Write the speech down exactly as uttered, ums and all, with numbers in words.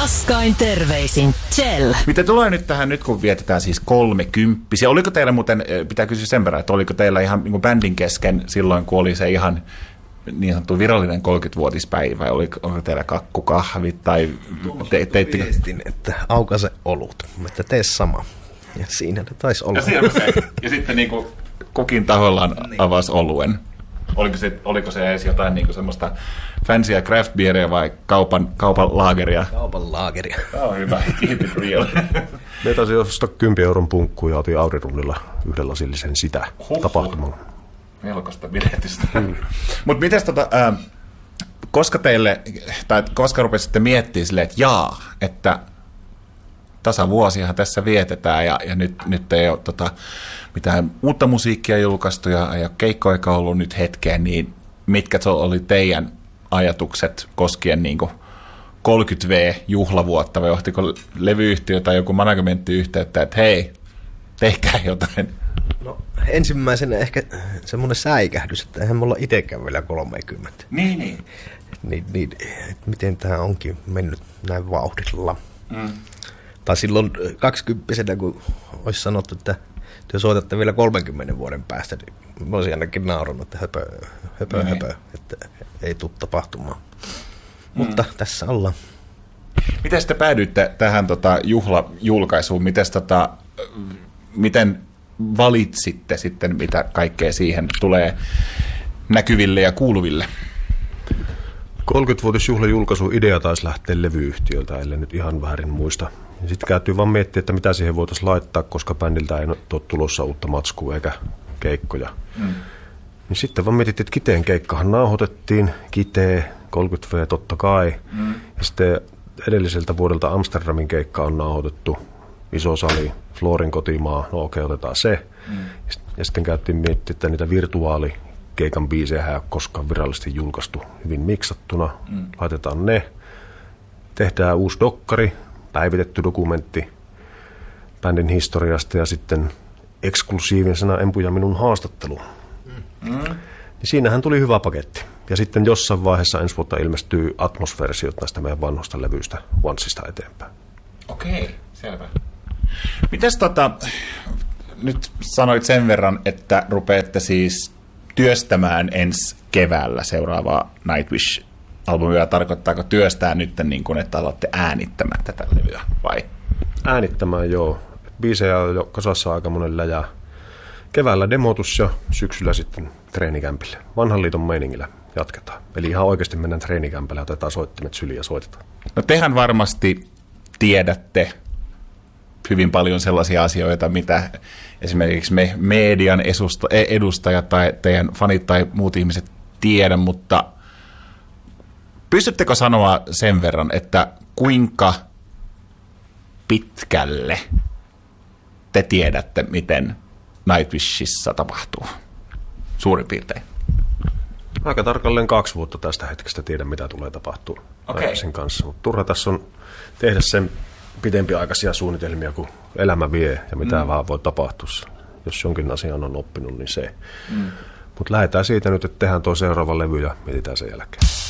Paskain terveisin Kjell. Mitä tulee nyt tähän, nyt kun vietetään siis kolmekymppisiä, oliko teillä muuten, pitää kysyä sen verran, että oliko teillä ihan niin kuin bändin kesken silloin, kun oli se ihan niin sanottu virallinen kolmekymmentävuotispäivä, vai oliko, oliko teillä kakkukahvit, tai te, teittekö? Viestin, että aukase olut, että tee sama. Ja siinä ne taisi olla. Ja, se, ja sitten niin kuin kukin tahollaan avasi oluen. Oliko se, oliko se edes jotain niin kuin semmoista fancyä craft beeria vai kaupan, kaupan laageria? Kaupan laageria. Tämä on hyvä, keep it real. Me taisi ostaa kymmenen euron punkkuun ja otin Aurirunnilla yhden lasillisen sitä tapahtumalla. Melkoista biletystä. Mm. Mutta miten tota, äh, koska teille, tai koska rupesitte miettimään silleen, että jaa, että tasavuosiahan tässä vietetään ja, ja nyt, nyt ei ole tota, mitään uutta musiikkia julkaistu ja, ja keikkoaika on ollut nyt hetkeen, niin mitkä oli teidän ajatukset koskien niin kuin kolmekymmentä vuotta-juhlavuotta, vai johtiko levyyhtiö tai joku managementti yhteyttä, että hei, tehkää jotain? No ensimmäisenä ehkä semmoinen säikähdys, että eihän me olla itsekään vielä kolmekymmentä. Niin, niin. Niin, niin miten tämä onkin mennyt näin vauhdilla. Mm. Tai silloin kaksikymppisenä, kun olisi sanottu, että te soitatte vielä kolmenkymmenen vuoden päästä, niin mä olisin ainakin naurannut, että höpö, höpö, niin. höpö, että ei tule tapahtumaan. Mm. Mutta tässä ollaan. Miten te päädyitte tähän tota, juhlajulkaisuun? Mites, tota, miten valitsitte sitten, mitä kaikkea siihen tulee näkyville ja kuuluville? kolmekymmentävuotisjuhlajulkaisun idea taisi lähteä levyyhtiöltä, ellei nyt ihan väärin muista. Sitten käytyy vaan miettiä, että mitä siihen voitaisiin laittaa, koska bändiltä ei ole tulossa uutta matskua eikä keikkoja. Mm. Niin sitten vaan mietittiin, että Kiteen keikkahan nauhoitettiin, Kitee, kolmekymmentä vuotta totta kai. Mm. Ja sitten edelliseltä vuodelta Amsterdamin keikka on nauhoitettu, iso sali, Florin kotimaa, no okei, otetaan se. Mm. Ja sitten käytiin miettiä, että niitä virtuaalikeikan biisejä ei ole koskaan virallisesti julkaistu hyvin miksattuna. Mm. Laitetaan ne, tehdään uusi dokkari, päivitetty dokumentti bändin historiasta ja sitten eksklusiivisena Empu ja minun haastattelu. Mm. Niin siinähän tuli hyvä paketti. Ja sitten jossain vaiheessa ensi vuotta ilmestyy Atmos-versiot näistä meidän vanhoista levyistä Onceista eteenpäin. Okei, selvä. Mites tota, nyt sanoit sen verran, että rupeatte siis työstämään ensi keväällä seuraavaa Nightwish-albumia. Tarkoittaako työstää nyt niin kuin, että alatte äänittämään tätä levyä, vai? Äänittämään, joo. Biisejä on jo kasassa aika monella ja keväällä demotus ja syksyllä sitten treenikämpille. Vanhan liiton meiningillä jatketaan. Eli ihan oikeasti mennään treenikämpille ja otetaan soittimet syliin ja soitetaan. No tehän varmasti tiedätte hyvin paljon sellaisia asioita, mitä esimerkiksi me median edustajat tai teidän fanit tai muut ihmiset tiedä, mutta pystyttekö sanoa sen verran, että kuinka pitkälle te tiedätte, miten Nightwishissa tapahtuu? Suurin piirtein. Aika tarkalleen kaksi vuotta tästä hetkestä tiedän, mitä tulee tapahtua okay. sen kanssa. Mutta turha tässä on tehdä sen pidempiaikaisia suunnitelmia, kun elämä vie ja mitä mm. vaan voi tapahtua. Jos jonkin asian on oppinut, niin se. Mm. Mutta lähdetään siitä nyt, että tehdään tuo seuraava levy ja mietitään sen jälkeen.